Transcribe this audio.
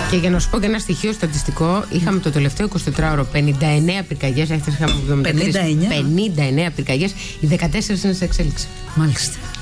Και για να σου πω και ένα στοιχείο στατιστικό, είχαμε το τελευταίο 24ωρο 59 πυρκαγιές. Έχετε είχαμε 59 πυρκαγιές. Οι 14 είναι σε εξέλιξη. Μάλιστα.